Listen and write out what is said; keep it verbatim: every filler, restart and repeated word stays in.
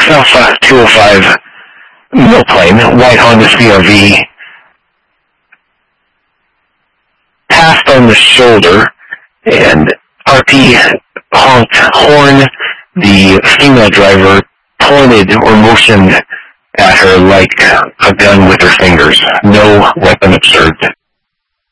six Alpha two oh five Millplane, white Honda C R V, passed on the shoulder, and R P honked horn. The female driver pointed or motioned at her like a gun with her fingers. No weapon observed.